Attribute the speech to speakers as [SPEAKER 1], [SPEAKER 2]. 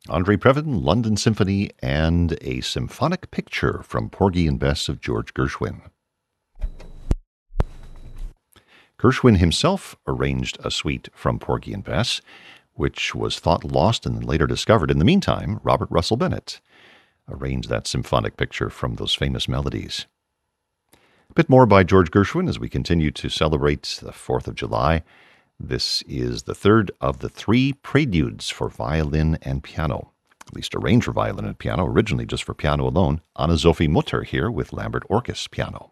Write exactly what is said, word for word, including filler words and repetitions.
[SPEAKER 1] Andre Previn, London Symphony, and a symphonic picture from Porgy and Bess of George Gershwin. Gershwin himself arranged a suite from Porgy and Bess, which was thought lost and then later discovered. In the meantime, Robert Russell Bennett arranged that symphonic picture from those famous melodies. A bit more by George Gershwin as we continue to celebrate the fourth of July. This is the third of the three preludes for violin and piano, at least arranged for violin and piano, originally just for piano alone. Anna-Sophie Mutter here with Lambert Orchis piano.